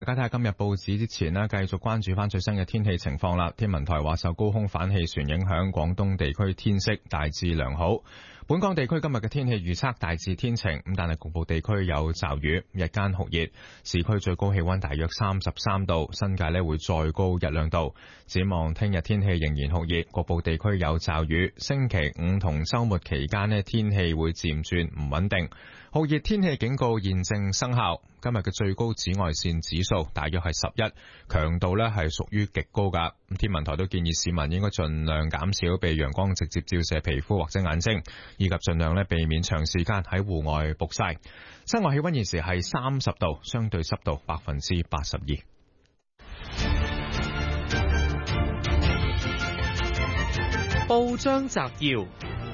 大家睇下今日報紙之前呢，繼續關注翻最新嘅天氣情況啦。天文台話受高空反氣旋影響，廣東地區天色大致良好。本港地區今日嘅天氣預測大致天晴，咁但係局部地區有驟雨，日間酷熱，市區最高氣溫大約33度，新界呢會再高1-2度。展望聽日天氣仍然酷熱，局部地區有驟雨。星期五同週末期間呢，天氣會漸轉唔穩定。酷熱天氣警告現正生效。今日嘅最高紫外線指數大約係11，強度呢係屬於極高噶。天文台都建議市民應該盡量減少被陽光直接照射皮膚或者眼睛，以及盡量避免長時間喺戶外曝曬。室外氣溫現時係30度，相對濕度82%。 報章摘要。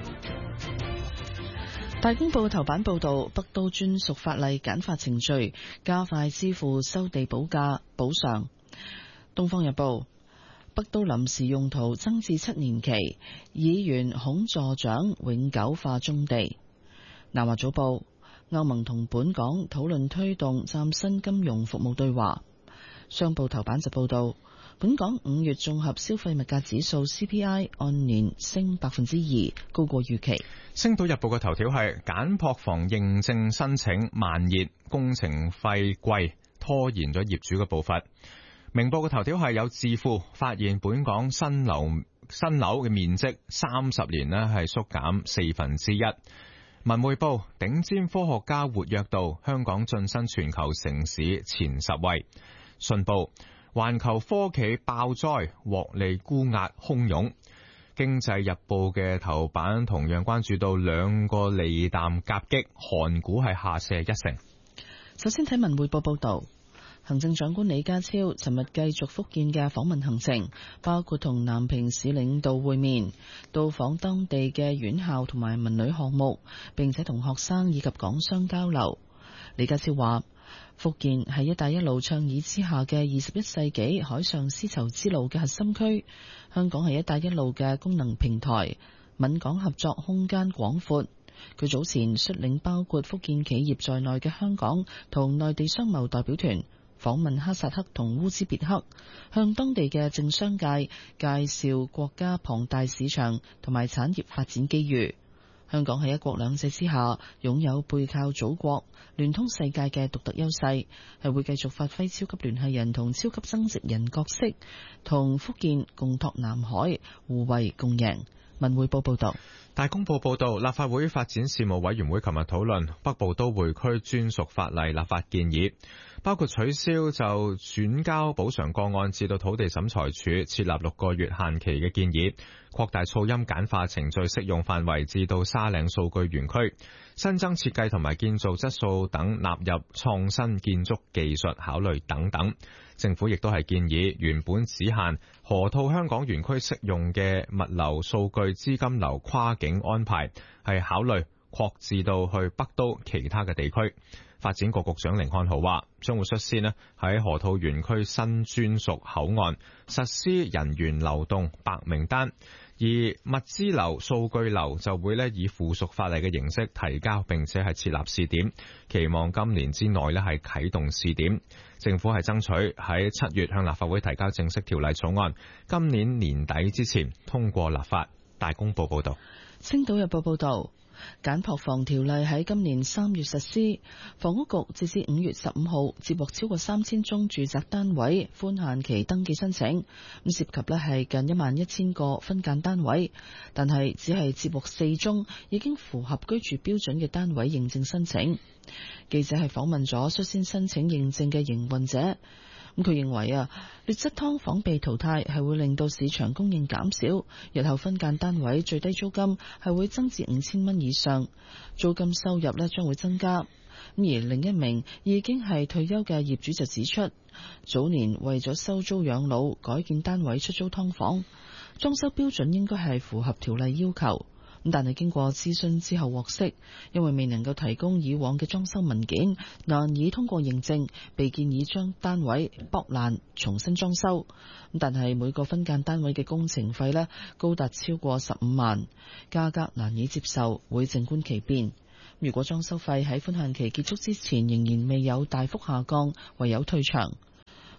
大公報頭版報道，北都專屬法例簡化程序，加快支付收地補價補償。東方日報，北都臨時用途增至7年期，議員恐助長永久化棕地。南華早報，歐盟同本港討論推動嶄新金融服務對話。商報頭版就報道，本港5月綜合消費物價指數 CPI 按年升2%，高過預期。 星島日報嘅頭條係簡樸房認證申請慢熱，工程費貴，拖延咗業主嘅步伐。明報嘅頭條係有智庫發現本港新樓嘅面積30年呢係縮減1/4。文匯報，頂尖科學家活躍度，香港晉身全球城市前10位。信報，環球科企爆災，獲利沽壓洶湧。經濟日報嘅頭版同樣關注到兩個利淡夾擊，韓股係下瀉1成。 首先睇文匯報報道，行政長官李家超尋日繼續福建嘅訪問行程，包括同南平市領導會面，到訪當地嘅院校同埋文旅項目，並且同學生以及港商交流。李家超話，福建係一帶一路倡議之下嘅21世紀海上絲綢之路嘅核心區，香港係一帶一路嘅功能平台，閩港合作空間廣闊。佢早前率領包括福建企業在內嘅香港同內地商貿代表團訪問哈薩克同烏茲別克，向當地嘅政商界介紹國家龐大市場同埋產業發展機遇。香港喺一國兩制之下，擁有背靠祖國、聯通世界嘅獨特優勢，係會繼續發揮超級聯繫人同超級增值人角色，同福建共拓南海，互惠共贏。文匯報報道。 大公報報道，立法會發展事務委員會琴日討論北部都會區專屬法例立法建議，包括取消就轉交補償個案至到土地審裁處設立6個月限期嘅建議，擴大噪音簡化程序適用範圍至到沙嶺數據園區，新增設計同埋建造質素等納入創新建築技術考慮等等。政府亦都係建議原本只限河套香港園區適用嘅物流數據資金流跨境安排，係考慮擴至到去北都其他嘅地區。發展局局長甯漢豪話，將會率先喺河套園區新專屬口岸實施人員流動白名單，而物資流、數據流就會以附屬法例嘅形式提交，並且係設立試點，期望今年之內係啟動試點。政府係爭取喺7月向立法會提交正式條例草案，今年年底之前通過立法。大公報報道。 星島日報報道，簡樸房條例喺今年3月實施，房屋局截至5月15號接獲超過3000宗住宅單位寬限期登記申請，咁涉及係近11000個分間單位，但係只係接獲4宗已經符合居住標準嘅單位認證申請。記者係訪問咗率先申請認證嘅營運者，咁佢認為劣質劏房被淘汰係會令到市場供應減少，日後分間單位最低租金係會增至5000蚊以上，租金收入將會增加。而另一名已經係退休嘅業主就指出，早年為咗收租養老改建單位出租劏房，裝修標準應該係符合條例要求。但係經過諮詢之後獲悉，因為未能夠提供以往嘅裝修文件，難以通過認證，被建議將單位剝爛重新裝修。但係每個分間單位嘅工程費高達超過15萬，價格難以接受，會靜觀其變。如果裝修費喺寬限期結束之前仍然未有大幅下降，唯有退場。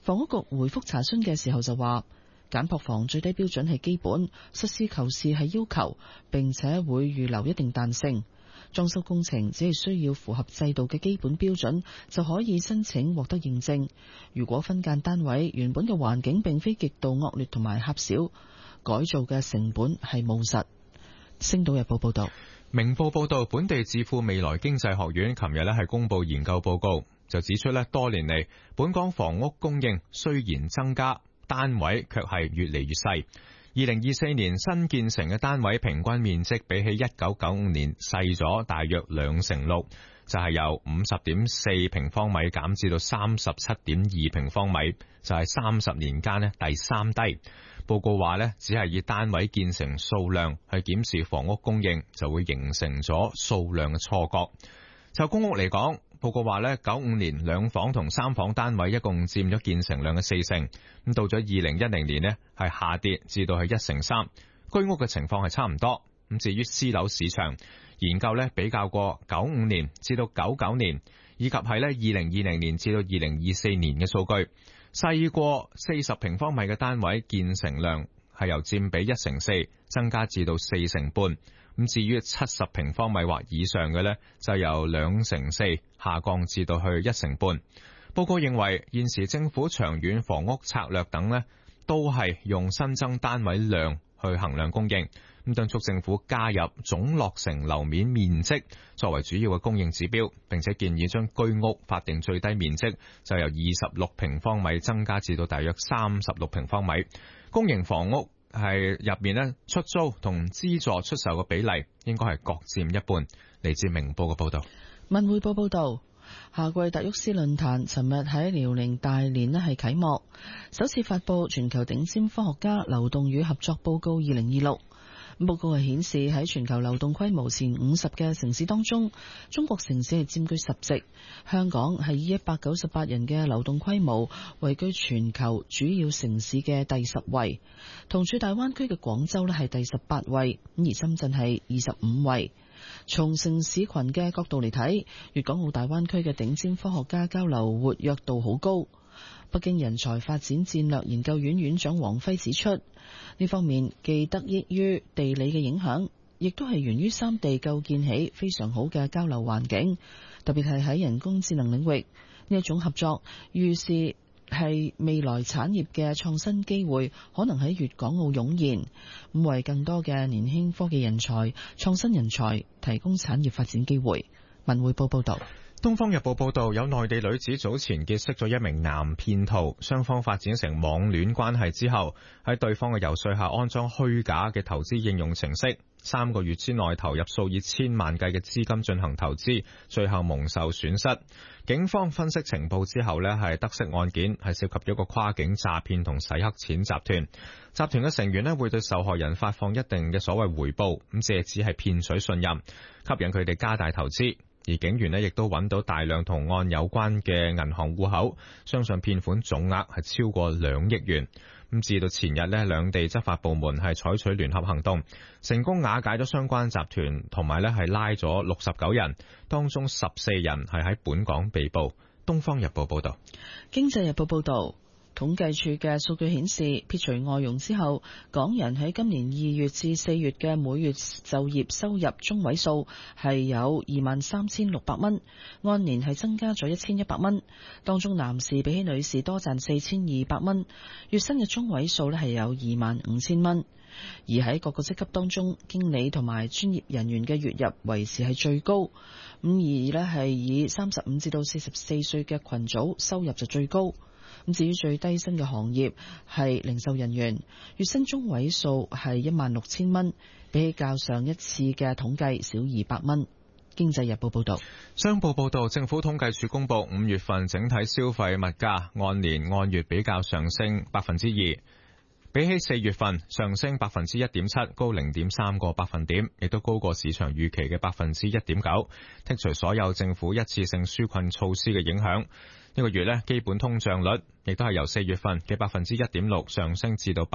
房屋局回覆查詢嘅時候就話，簡樸房最低標準係基本，實事求是係要求，並且會預留一定彈性。裝修工程只係需要符合制度嘅基本標準，就可以申請獲得認證。如果分間單位原本嘅環境並非極度惡劣同埋狹小，改造嘅成本係務實。星島日報報道。 明報報道，本地智庫未來經濟學院琴日係公布研究報告，就指出多年嚟本港房屋供應雖然增加，單位卻係越嚟越細。2024年新建成嘅單位平均面積比起1995年細咗大約6%，就係由50.4平方米減至到37.2平方米，就係30年間第三低。報告話只係以單位建成數量去檢視房屋供應，就會形成咗數量嘅錯覺。就公屋嚟講，報告話95年兩房同三房單位一共佔咗建成量嘅40%，咁到咗2010年係下跌至到係1%。居屋嘅情況係差唔多。咁至於私樓市場，研究比較過95年至到99年，以及係2020年至到2024年嘅數據，細過40平方米嘅單位建成量係由佔比1%增加至到4%半。咁至於70平方米或以上嘅就由2%下降至到去1%半。報告認為現時政府長遠房屋策略等都係用新增單位量去衡量供應，咁敦促政府加入總落成樓面面積作為主要嘅供應指標，並且建議將居屋法定最低面積就由26平方米增加至到大約36平方米。公營房屋係入面出租同資助出售嘅比例應該係各佔一半。嚟自明報嘅報道。 文匯報報道，夏季達沃斯論壇尋日喺遼寧大連係啟幕，首次發佈全球頂尖科學家流動與合作報告2026。報告係顯示喺全球流動規模前50嘅城市當中，中國城市係佔據10席，香港係以198人嘅流動規模位居全球主要城市嘅第10位，同處大灣區嘅廣州係第18位，而深圳係25位。從城市群嘅角度嚟睇，粵港澳大灣區嘅頂尖科學家交流活躍度好高。北京人才發展戰略研究院院長王輝指出，呢方面既得益於地理嘅影響，亦都係源於三地構建起非常好嘅交流環境，特別係喺人工智能領域，呢一種合作預示係未來產業嘅創新機會可能喺粵港澳湧現，咁為更多嘅年輕科技人才、創新人才提供產業發展機會。文匯報報道。 東方日報報道，有內地女子早前結識咗一名男騙徒，雙方發展成網戀關係之後，喺對方嘅遊說下安裝虛假嘅投資應用程式，3個月之內投入數以千萬計嘅資金進行投資，最後蒙受損失。警方分析情報之後係得悉案件係涉及一個跨境詐騙同洗黑錢集團。集團嘅成員會對受害人發放一定嘅所謂回報，咁借此係騙取信任，吸引佢哋加大投資。而警員亦都揾到大量同案有關嘅銀行戶口，相信騙款總額係超過2億元。咁至到前日兩地執法部門係採取聯合行動，成功瓦解咗相關集團，同埋係拉咗69人，當中14人係喺本港被捕。東方日報報道。 經濟日報報道。統計處嘅數據顯示，撇除外傭之後，港人喺今年2月至4月嘅每月就業收入中位數係有23,600蚊，按年係增加咗1,100蚊。當中男士比起女士多賺4,200蚊，月薪嘅中位數係有25,000蚊。而喺各個職級當中，經理同埋專業人員嘅月入維持係最高，咁而係以35至到44歲嘅群組收入就最高。咁至於最低薪嘅行業係零售人員，月薪中位數係16,000蚊，比起較上一次嘅統計少200蚊。經濟日報報道。 商報報道，政府統計處公布5月份整體消費物價按年按月比較上升 2%， 比起4月份上升 1.7%， 高 0.3個百分點，亦都高過市場預期嘅 1.9%。剔除所有政府一次性紓困措施嘅影響，呢個月基本通脹率亦都係由4月份嘅 1.6% 上升至到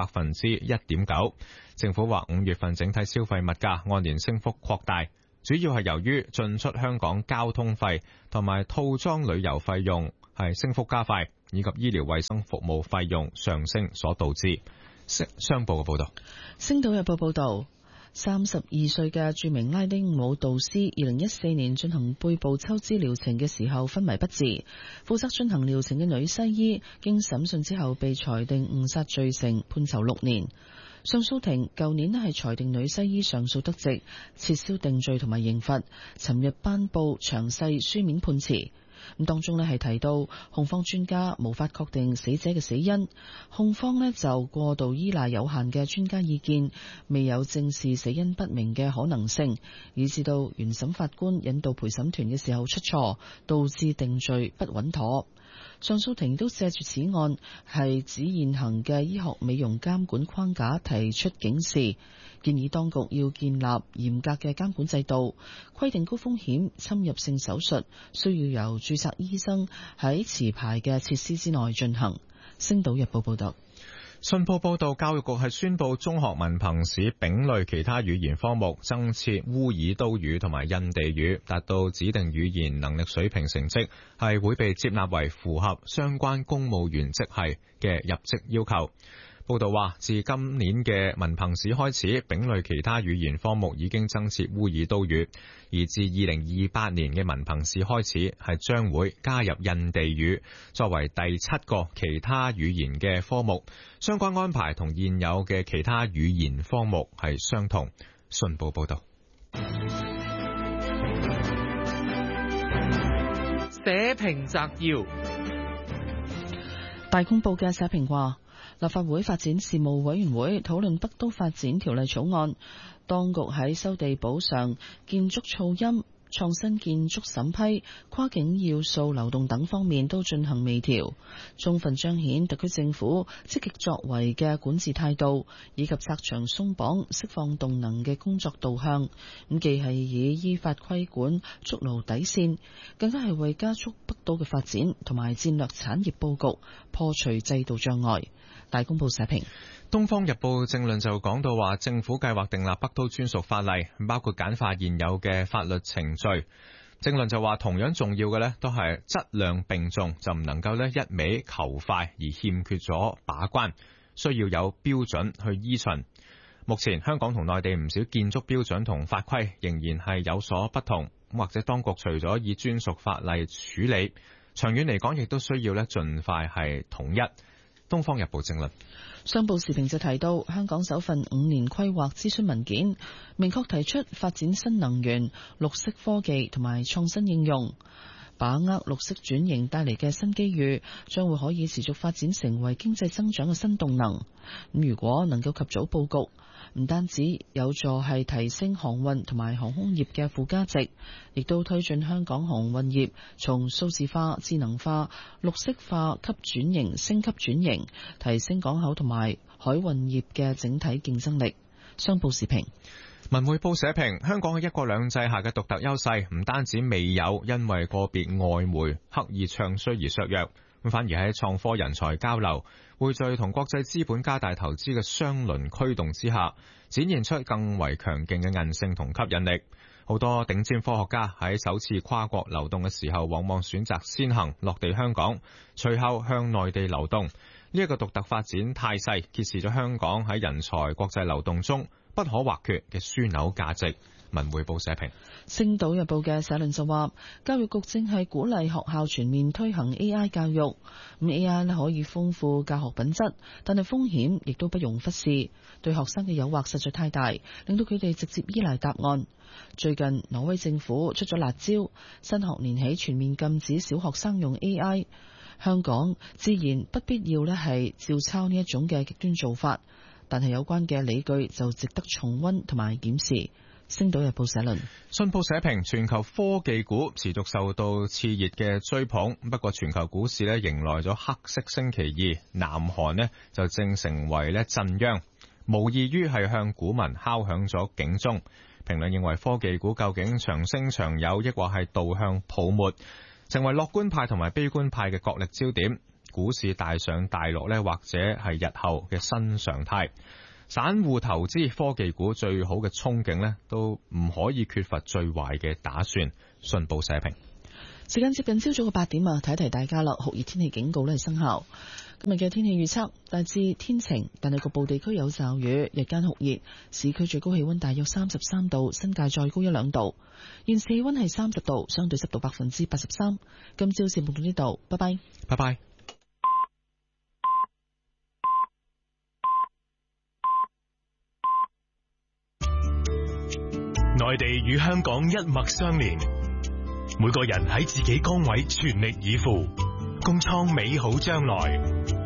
1.9%。政府話5月份整體消費物價按年升幅擴大，主要係由於進出香港交通費同埋套裝旅遊費用係升幅加快， 以及醫療衛生服務費用上升所導致。商報嘅報導。 星島日報報導，32歲嘅著名拉丁舞導師，2014年進行背部抽脂療程嘅時候昏迷不治。負責進行療程嘅女西醫經審訊之後被裁定誤殺罪成，判囚6年。上訴庭舊年係裁定女西醫上訴得直，撤銷定罪同埋刑罰。尋日頒布詳細書面判詞。咁當中係提到，控方專家無法確定死者嘅死因，控方就過度依賴有限嘅專家意見，未有正視死因不明嘅可能性，以致到原審法官引導陪審團嘅時候出錯，導致定罪不穩妥。上訴庭都借住此案係指現行嘅醫學美容監管框架提出警示，建議當局要建立嚴格嘅監管制度，規定高風險侵入性手術需要由註冊醫生喺持牌嘅設施之內進行。星島日報報道。 信報報導，教育局係宣布中學文憑試丙類其他語言科目增設烏爾都語同埋印地語，達到指定語言能力水平成績係會被接納為符合相關公務員職系嘅入職要求。報道話，自今年嘅文憑試開始，丙類其他語言科目已經增設烏爾都語，而自2028年嘅文憑試開始，係將會加入印地語作為第7個其他語言嘅科目。相關安排同現有嘅其他語言科目係相同。信報報道。 社評摘要。 大公報嘅社評話，立法會發展事務委員會討論北都發展條例草案，當局喺收地補償、建築噪音、創新建築審批、跨境要素流動等方面都進行微調，充分彰顯特區政府積極作為嘅管治態度，以及拆牆鬆綁、釋放動能嘅工作導向。咁既係以依法規管築牢底線，更加係為加速北都嘅發展同埋戰略產業佈局破除制度障礙。大公報社評。 東方日報政論就講到話，政府計劃訂立北都專屬法例，包括簡化現有嘅法律程序。政論就話，同樣重要嘅呢都係質量並重，就唔能夠呢一味求快而欠缺咗把關，需要有標準去依循。目前香港同內地唔少建築標準同法規仍然係有所不同，或者當局除咗以專屬法例處理，長遠嚟講亦都需要呢盡快係統一。東方日報政論。 商報時評就提到，香港首份5年規劃諮詢文件明確提出發展新能源、綠色科技同埋創新應用，把握綠色轉型帶嚟嘅新機遇，將會可以持續發展成為經濟增長嘅新動能。咁如果能夠及早佈局，唔單止有助係提升航運同埋航空業嘅附加值，亦都推進香港航運業從數字化、智能化、綠色化級轉型、升級轉型，提升港口同埋海運業嘅整體競爭力。商報時評。 文匯報社評，香港喺一國兩制下嘅獨特優勢，唔單止未有因為個別外媒刻意唱衰而削弱，反而喺創科人才交流、匯聚同國際資本加大投資嘅雙輪驅動之下，展現出更為強勁嘅韌性同吸引力。好多頂尖科學家喺首次跨國流動嘅時候，往往選擇先行落地香港，隨後向內地流動。呢一個獨特發展態勢，揭示咗香港喺人才國際流動中不可或缺嘅樞紐價值。文匯報社評。 星島日報嘅社論就話，教育局正係鼓勵學校全面推行 AI 教育，咁 AI 可以豐富教學品質，但係風險亦都不容忽視，對學生嘅誘惑實在太大，令到佢哋直接依賴答案。最近挪威政府出咗辣招，新學年起全面禁止小學生用 AI， 香港自然不必要係照抄呢一種嘅極端做法，但係有關嘅理據就值得重溫同埋檢視。星島日報社論。 信報社評，全球科技股持續受到熾熱嘅追捧，不過全球股市迎來咗黑色星期二，南韓就正成為震央，無異於係向股民敲響咗警鐘。評論認為，科技股究竟長升長有，抑或係導向泡沫，成為樂觀派同埋悲觀派嘅角力焦點。股市大上大落或者係日後嘅新常態。散戶投資科技股最好嘅憧憬都唔可以缺乏最壞嘅打算。信報社評。 時間接近朝早嘅8點啊，提一提大家啦，酷熱天氣警告咧係生效。今日嘅天氣預測大致天晴，但係局部地區有驟雨，日間酷熱，市區最高氣溫大約33度，新界再高1-2度。現時氣溫係30度，相對濕度83%。今朝節目到呢度，拜拜。 拜拜。 內地與香港一脈相連，每個人喺自己崗位全力以赴，共創美好將來。